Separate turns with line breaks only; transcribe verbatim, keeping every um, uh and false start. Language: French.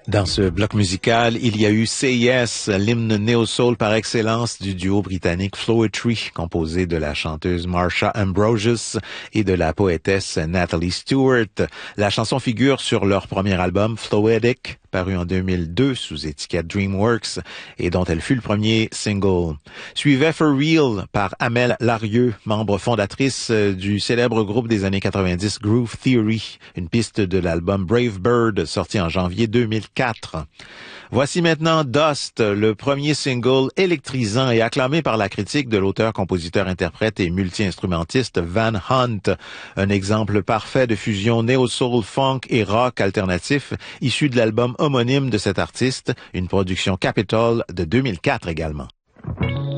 Dans ce bloc musical, il y a eu Say Yes, l'hymne néo-soul par excellence du duo britannique Floetry, composé de la chanteuse Marsha Ambrosius et de la poétesse Natalie Stewart. La chanson figure sur leur premier album Floetic, paru en deux mille deux sous étiquette DreamWorks et dont elle fut le premier single. Suivait For Real par Amel Larrieux, membre fondatrice du célèbre groupe des années quatre-vingt-dix Groove Theory, une piste de l'album Brave Bird sorti en janvier deux mille quatre. Voici maintenant Dust, le premier single électrisant et acclamé par la critique de l'auteur, compositeur, interprète et multi-instrumentiste Van Hunt. Un exemple parfait de fusion néo-soul, funk et rock alternatif issu de l'album homonyme de cet artiste, une production Capitol de deux mille quatre également.